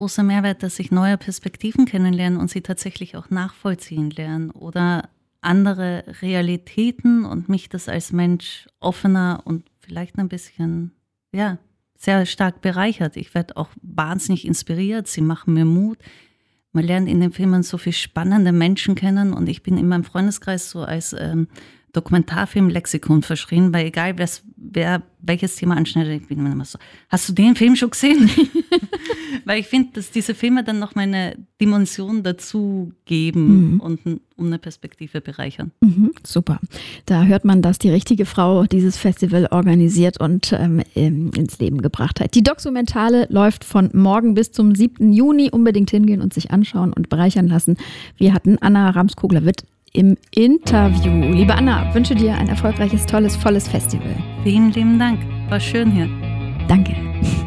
großer Mehrwert, dass ich neue Perspektiven kennenlerne und sie tatsächlich auch nachvollziehen lerne oder andere Realitäten und mich das als Mensch offener und vielleicht ein bisschen, sehr stark bereichert. Ich werde auch wahnsinnig inspiriert, sie machen mir Mut. Man lernt in den Filmen so viele spannende Menschen kennen und ich bin in meinem Freundeskreis so als Dokumentarfilm-Lexikon verschrien, weil egal wer welches Thema anschneidet, ich bin immer so, hast du den Film schon gesehen? Weil ich finde, dass diese Filme dann noch mal eine Dimension dazu geben und um eine Perspektive bereichern. Super. Da hört man, dass die richtige Frau dieses Festival organisiert und ins Leben gebracht hat. Die Dokumentale läuft von morgen bis zum 7. Juni. Unbedingt hingehen und sich anschauen und bereichern lassen. Wir hatten Anna Ramskogler-Witt im Interview. Liebe Anna, wünsche dir ein erfolgreiches, tolles, volles Festival. Vielen lieben Dank. War schön hier. Danke.